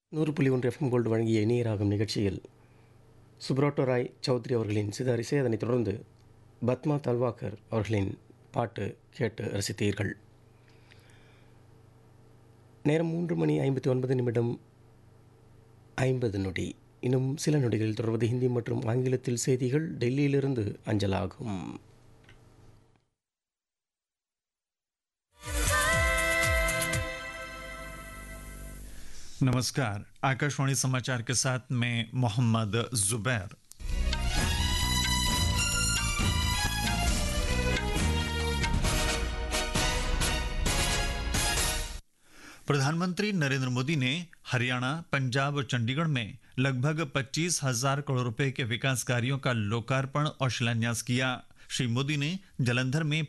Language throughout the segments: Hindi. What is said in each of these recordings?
100.1 எஃப்எம் கோல்டு வழங்கிய இணைய ராகம் நிகழ்ச்சியில் சுப்ராட்டோ ராய் சௌத்ரி அவர்களின் சிதாரிசை, அதனைத் தொடர்ந்து பத்மா தல்வாக்கர் அவர்களின் பாட்டு கேட்டு ரசித்தீர்கள். நேரம் 3:59 இன்னும் சில நொடிகளில் தொடர்வது ஹிந்தி மற்றும் ஆங்கிலத்தில் செய்திகள் டெல்லியிலிருந்து அஞ்சலாகும். नमस्कार, आकाशवाणी समाचार के साथ मैं मोहम्मद जुबैर। प्रधानमंत्री नरेंद्र मोदी ने हरियाणा, पंजाब और चंडीगढ़ में लगभग 25,000 करोड़ रुपए के विकास कार्यों का लोकार्पण और शिलान्यास किया। श्री मोदी ने जालंधर में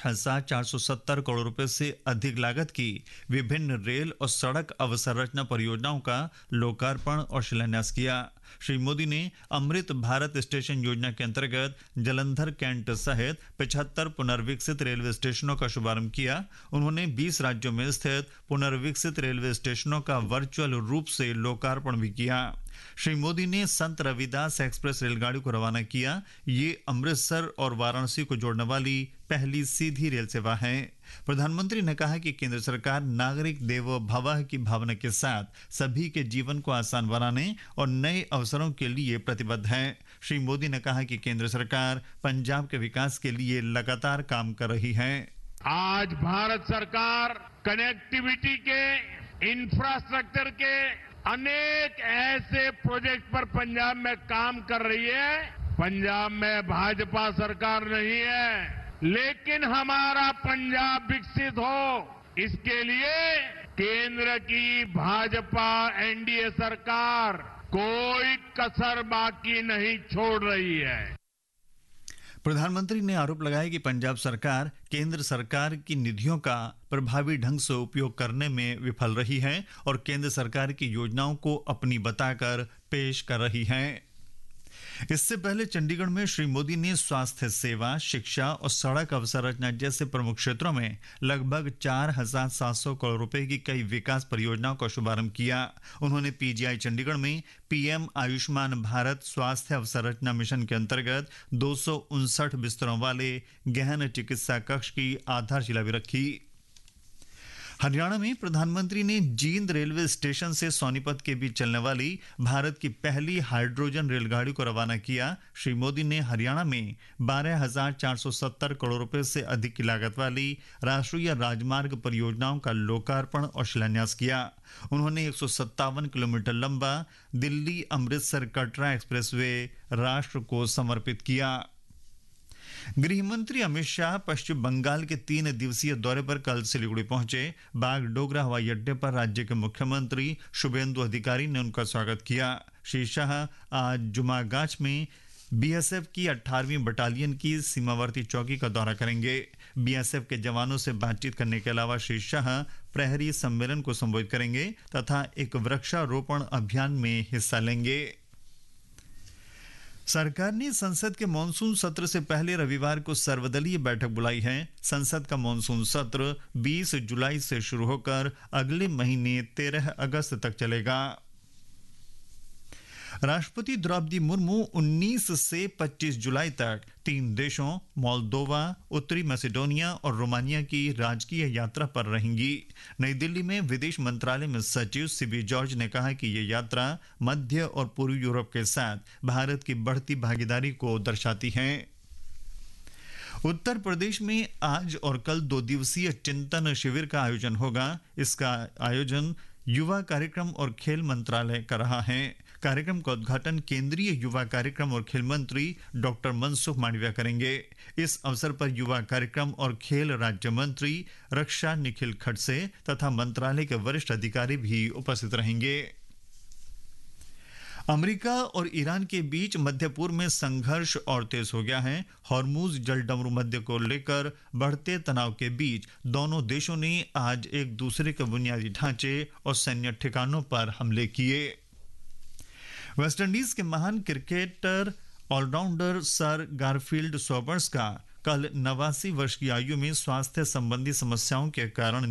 5,470 करोड़ रुपए से अधिक लागत की विभिन्न रेल और सड़क अवसंरचना परियोजनाओं का लोकार्पण और शिलान्यास किया। श्री मोदी ने अमृत भारत स्टेशन योजना के अंतर्गत जालंधर कैंट सहित 75 पुनर्विकसित रेलवे स्टेशनों का शुभारंभ किया। उन्होंने 20 राज्यों में स्थित पुनर्विकसित रेलवे स्टेशनों का वर्चुअल रूप से लोकार्पण भी किया। श्री मोदी ने संत रविदास एक्सप्रेस रेलगाड़ी को रवाना किया। ये अमृतसर और वाराणसी को जोड़ने वाली पहली सीधी रेल सेवा है। प्रधानमंत्री ने कहा कि केंद्र सरकार नागरिक देवो भवः की भावना के साथ सभी के जीवन को आसान बनाने और नए अवसरों के लिए प्रतिबद्ध है। श्री मोदी ने कहा कि केंद्र सरकार पंजाब के विकास के लिए लगातार काम कर रही है। आज भारत सरकार कनेक्टिविटी के, इंफ्रास्ट्रक्चर के अनेक ऐसे प्रोजेक्ट पर पंजाब में काम कर रही है। पंजाब में भाजपा सरकार नहीं है, लेकिन हमारा पंजाब विकसित हो, इसके लिए केंद्र की भाजपा एनडीए सरकार कोई कसर बाकी नहीं छोड़ रही है। प्रधानमंत्री ने आरोप लगाया कि पंजाब सरकार केंद्र सरकार की निधियों का प्रभावी ढंग से उपयोग करने में विफल रही है और केंद्र सरकार की योजनाओं को अपनी बताकर पेश कर रही है। इससे पहले चंडीगढ़ में श्री मोदी ने स्वास्थ्य सेवा, शिक्षा और सड़क अवसंरचना जैसे प्रमुख क्षेत्रों में लगभग 4,700 करोड़ रुपए की कई विकास परियोजनाओं का शुभारंभ किया। उन्होंने पीजीआई चंडीगढ़ में पीएम आयुष्मान भारत स्वास्थ्य अवसंरचना मिशन के अंतर्गत 259 बिस्तरों वाले गहन चिकित्सा कक्ष की आधारशिला भी रखी। हरियाणा में प्रधानमंत्री ने जींद रेलवे स्टेशन से सोनीपत के बीच चलने वाली भारत की पहली हाइड्रोजन रेलगाड़ी को रवाना किया। श्री मोदी ने हरियाणा में 12,470 करोड़ रुपए से अधिक की लागत वाली राष्ट्रीय राजमार्ग परियोजनाओं का लोकार्पण और शिलान्यास किया। उन्होंने 157 किलोमीटर लंबा दिल्ली अमृतसर कटरा एक्सप्रेसवे राष्ट्र को समर्पित किया। गृह मंत्री अमित शाह पश्चिम बंगाल के 3 दिवसीय दौरे पर कल सिलीगुड़ी पहुंचे। बागडोगरा हवाई अड्डे पर राज्य के मुख्यमंत्री शुभेंदु अधिकारी ने उनका स्वागत किया। श्री शाह आज जुमागाछ में बीएसएफ की 18वीं बटालियन की सीमावर्ती चौकी का दौरा करेंगे। बीएसएफ के जवानों से बातचीत करने के अलावा श्री शाह प्रहरी सम्मेलन को संबोधित करेंगे तथा एक वृक्षारोपण अभियान में हिस्सा लेंगे। सरकार ने संसद के मॉनसून सत्र से पहले रविवार को सर्वदलीय बैठक बुलाई है। संसद का मॉनसून सत्र 20 जुलाई से शुरू होकर अगले महीने 13 अगस्त तक चलेगा। राष्ट्रपति द्रौपदी मुर्मू 19 से 25 जुलाई तक 3 देशों मोल्दोवा, उत्तरी मैसेडोनिया और रोमानिया की राजकीय यात्रा पर रहेंगी। नई दिल्ली में विदेश मंत्रालय में सचिव सीबी जॉर्ज ने कहा कि ये यात्रा मध्य और पूर्वी यूरोप के साथ भारत की बढ़ती भागीदारी को दर्शाती है। उत्तर प्रदेश में आज और कल 2 दिवसीय चिंतन शिविर का आयोजन होगा। इसका आयोजन युवा कार्यक्रम और खेल मंत्रालय कर रहा है। कार्यक्रम का उद्घाटन केंद्रीय युवा कार्यक्रम और खेल मंत्री डॉक्टर मनसुख मांडविया करेंगे। इस अवसर पर युवा कार्यक्रम और खेल राज्य मंत्री रक्षा निखिल खड़से तथा मंत्रालय के वरिष्ठ अधिकारी भी उपस्थित रहेंगे। अमेरिका और ईरान के बीच मध्य पूर्व में संघर्ष और तेज हो गया है। हॉर्मुज जलडमरू मध्य को लेकर बढ़ते तनाव के बीच दोनों देशों ने आज एक दूसरे के बुनियादी ढांचे और सैन्य ठिकानों पर हमले किए। वेस्टइंडीज के महान cricketer allrounder sir Garfield Sobers का कल 89 वर्ष की आयु में स्वास्थ्य संबंधी समस्याओं के कारण